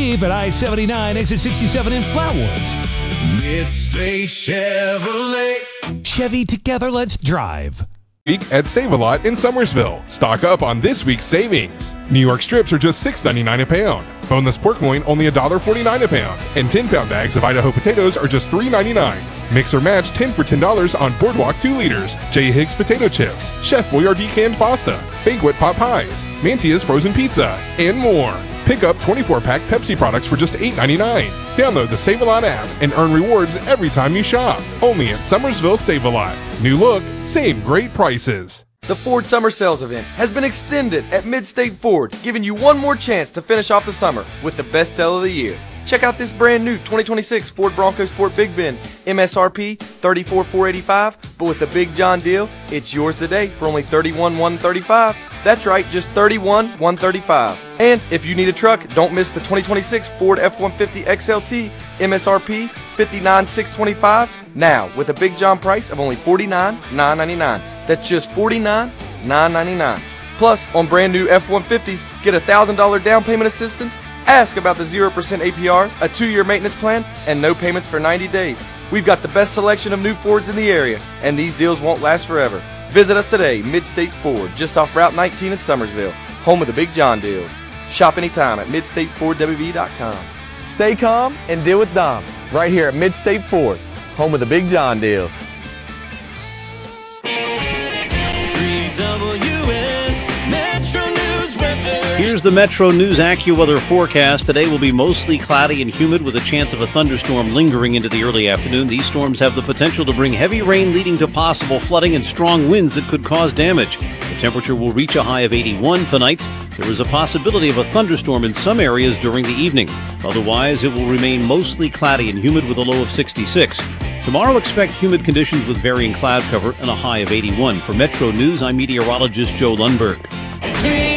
Steve at I-79, exit 67 in Flatwoods. Midstate Chevrolet. Chevy, together let's drive. Week at Save-A-Lot in Somersville. Stock up on this week's savings. New York strips are just $6.99 a pound. Boneless pork loin only $1.49 a pound. And 10-pound bags of Idaho potatoes are just $3.99. Mix or match 10 for $10 on Boardwalk 2 liters, J. Higgs potato chips, Chef Boyardee canned pasta, Banquet pot pies, Mantia's frozen pizza, and more. Pick up 24-pack Pepsi products for just $8.99. Download the Save-A-Lot app and earn rewards every time you shop. Only at Somersville Save-A-Lot. New look, same great prices. The Ford Summer Sales Event has been extended at Midstate Ford, giving you one more chance to finish off the summer with the best sale of the year. Check out this brand new 2026 Ford Bronco Sport Big Bend, MSRP $34,485, but with the Big John deal, it's yours today for only $31,135. That's right, just $31,135. And if you need a truck, don't miss the 2026 Ford F-150 XLT, MSRP $59,625, now with a Big John price of only $49,999. That's just $49,999. Plus, on brand new F-150s, get $1,000 down payment assistance. Ask about the 0% APR, a 2-year maintenance plan, and no payments for 90 days. We've got the best selection of new Fords in the area, and these deals won't last forever. Visit us today, Midstate Ford, just off Route 19 in Somersville, home of the Big John deals. Shop anytime at MidstateFordWV.com. Stay calm and deal with Dom, right here at Midstate Ford, home of the Big John deals. 3WS Metro News weather. Here's the Metro News AccuWeather forecast. Today will be mostly cloudy and humid with a chance of a thunderstorm lingering into the early afternoon. These storms have the potential to bring heavy rain leading to possible flooding and strong winds that could cause damage. The temperature will reach a high of 81 tonight. There is a possibility of a thunderstorm in some areas during the evening. Otherwise, it will remain mostly cloudy and humid with a low of 66. Tomorrow, expect humid conditions with varying cloud cover and a high of 81. For Metro News, I'm meteorologist Joe Lundberg.